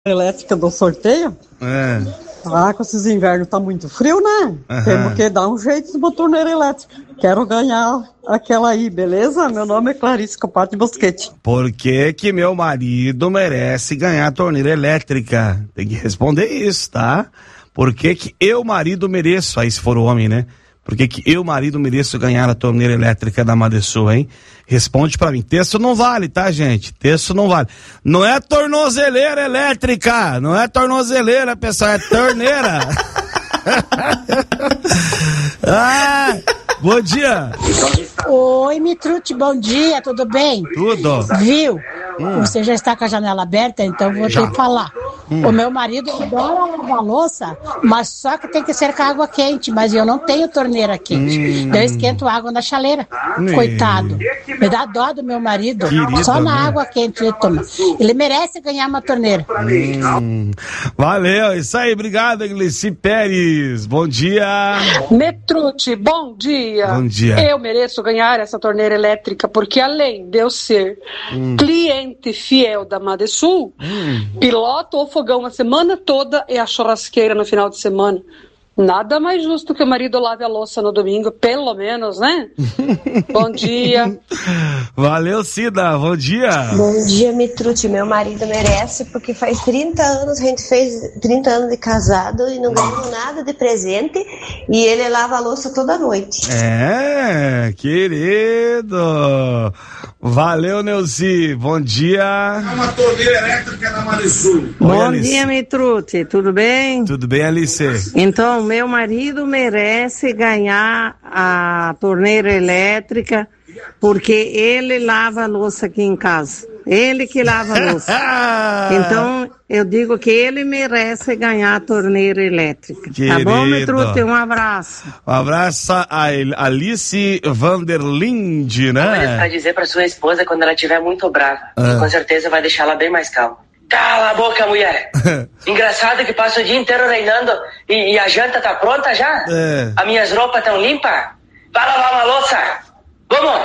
elétrica do sorteio. Com esses invernos tá muito frio, né? Temos que dar um jeito de uma torneira elétrica. Quero ganhar aquela aí, beleza? Meu nome é Clarice Copato de Bosquete. Por que que meu marido merece ganhar a torneira elétrica? Tem que responder isso, tá? Por que que eu, marido, mereço, aí se for o homem, né? Por que que eu, marido, mereço ganhar a torneira elétrica da Madesul, hein? Responde pra mim. Texto não vale, tá, gente? Texto não vale. Não é tornozeleira elétrica. Não é tornozeleira, pessoal. É torneira. Bom dia. Oi, Mitrute, bom dia, tudo bem? Tudo. Viu? Você já está com a janela aberta, então vou ter que falar. O meu marido adora lavar louça, mas só que tem que ser com água quente, mas eu não tenho torneira quente. Então eu esquento água na chaleira. Coitado. Me dá dó do meu marido. Querido, só na água quente ele toma. Ele merece ganhar uma torneira. Valeu, isso aí, obrigado, Iglici Pérez. Bom dia. Metrute, bom dia. Bom dia. Eu mereço ganhar essa torneira elétrica porque além de eu ser cliente fiel da Madesul, piloto o fogão a semana toda e a churrasqueira no final de semana. Nada mais justo que o marido lave a louça no domingo, pelo menos, né? Bom dia. Valeu, Cida, bom dia. Bom dia, Mitrute. Meu marido merece, porque faz 30 anos, a gente fez 30 anos de casado e não ganhou nada de presente e ele lava a louça toda noite. Querido. Valeu, Neuzi, bom dia. Uma torneira elétrica na Madesul. Bom dia, Mitrute, tudo bem? Tudo bem, Alice? Então, meu marido merece ganhar a torneira elétrica porque ele lava a louça aqui em casa. Ele que lava a louça. Então, eu digo que ele merece ganhar a torneira elétrica. Querido. Tá bom, Mitrute? Um abraço. Um abraço a Alice Vanderlinde, né? Pra dizer pra sua esposa quando ela estiver muito brava. Com certeza vai deixar ela bem mais calma. Cala a boca, mulher. Engraçado que passa o dia inteiro reinando e a janta tá pronta já? As minhas roupas tão limpas? Vai lavar uma louça. Vamos!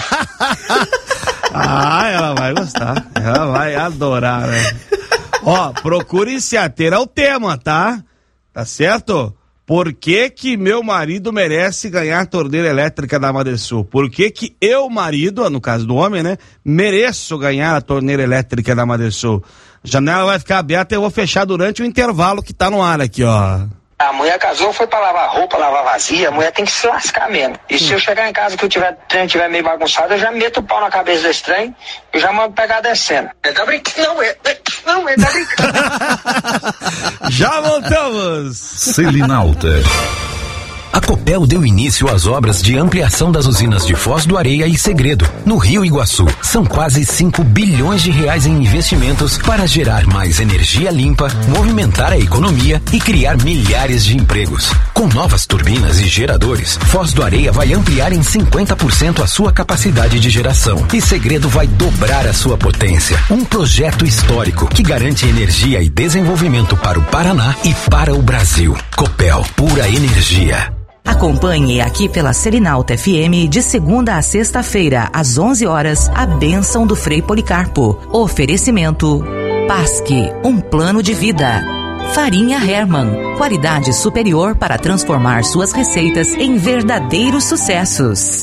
Ela vai gostar. Ela vai adorar, né? Ó, procure se ater ao tema, tá? Tá certo? Por que que meu marido merece ganhar a torneira elétrica da Madesul? Por que que eu, marido, no caso do homem, né, mereço ganhar a torneira elétrica da Madesul? A janela vai ficar aberta e eu vou fechar durante o intervalo que tá no ar aqui, ó. A mulher casou, foi pra lavar roupa, lavar vazia, a mulher tem que se lascar mesmo. E se eu chegar em casa que o trem estiver meio bagunçado, eu já meto o pau na cabeça desse trem e já mando pegar descendo. Tá brincando? Não, tá brincando. Já voltamos! Selinalta. A Copel deu início às obras de ampliação das usinas de Foz do Areia e Segredo, no Rio Iguaçu. São quase 5 bilhões de reais em investimentos para gerar mais energia limpa, movimentar a economia e criar milhares de empregos. Com novas turbinas e geradores, Foz do Areia vai ampliar em 50% a sua capacidade de geração e Segredo vai dobrar a sua potência. Um projeto histórico que garante energia e desenvolvimento para o Paraná e para o Brasil. Copel, pura energia. Acompanhe aqui pela Selinalta FM de segunda a sexta-feira, às 11 horas, a bênção do Frei Policarpo. Oferecimento Pasque, um plano de vida. Farinha Hermann, qualidade superior para transformar suas receitas em verdadeiros sucessos.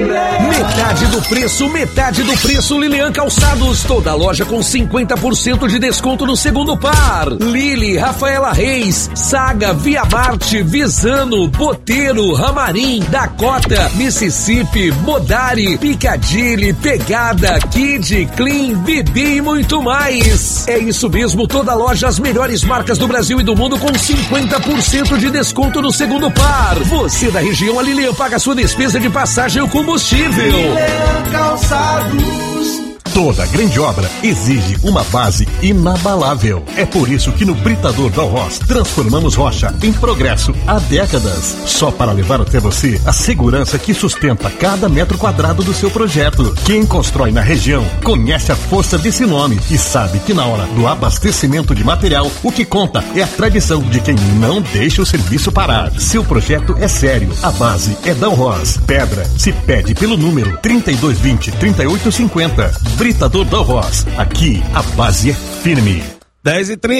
Metade do preço Lilian Calçados, toda loja com 50% de desconto no segundo par. Lili, Rafaela Reis, Saga, Via Marte, Visano, Boteiro, Ramarim, Dakota, Mississippi, Modari, Piccadilly, Pegada, Kid, Clean, Bibi e muito mais. É isso mesmo, toda loja, as melhores marcas do Brasil e do mundo com 50% de desconto no segundo par. Você da região, a Lilian paga sua despesa de passagem ou combustível. Lilian Calçados. Toda grande obra exige uma base inabalável. É por isso que no Britador Dalros transformamos rocha em progresso há décadas. Só para levar até você a segurança que sustenta cada metro quadrado do seu projeto. Quem constrói na região conhece a força desse nome e sabe que na hora do abastecimento de material, o que conta é a tradição de quem não deixa o serviço parar. Seu projeto é sério, a base é Dalros. Pedra se pede pelo número 3220-3850. Britador Dalros. Aqui a base é firme. 10h30.